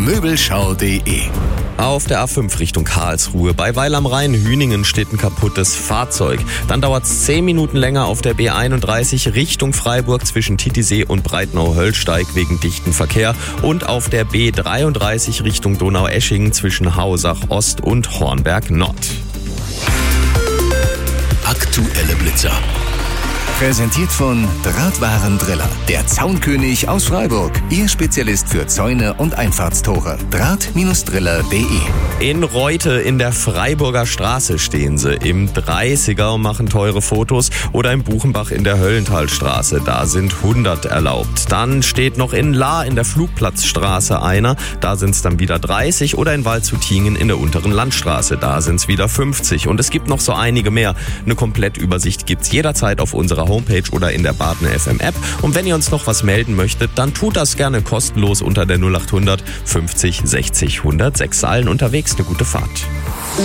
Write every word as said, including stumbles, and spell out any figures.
möbelschau punkt de. Auf der A fünf Richtung Karlsruhe bei Weil am Rhein, Hüningen, steht ein kaputtes Fahrzeug. Dann dauert es zehn Minuten länger auf der B einunddreißig Richtung Freiburg zwischen Titisee und Breitnau-Höllsteig wegen dichten Verkehr. Und auf der B dreiunddreißig Richtung Donaueschingen zwischen Hausach Ost und Hornberg Nord. Aktuelle Blitzer. Präsentiert von Drahtwarendriller, der Zaunkönig aus Freiburg. Ihr Spezialist für Zäune und Einfahrtstore. Draht Driller punkt de. In Reute in der Freiburger Straße stehen sie im dreißiger und machen teure Fotos. Oder im Buchenbach in der Höllenthalstraße, da sind hundert erlaubt. Dann steht noch in Lahr in der Flugplatzstraße einer, da sind es dann wieder dreißig. Oder in Waldshutingen in der unteren Landstraße, da sind es wieder fünfzig. Und es gibt noch so einige mehr. Eine Komplettübersicht gibt's jederzeit auf unserer Homepage oder in der Badner F M App. Und wenn ihr uns noch was melden möchtet, dann tut das gerne kostenlos unter der null acht hundert fünfzig sechzig hundertsechs. Allen unterwegs eine gute Fahrt.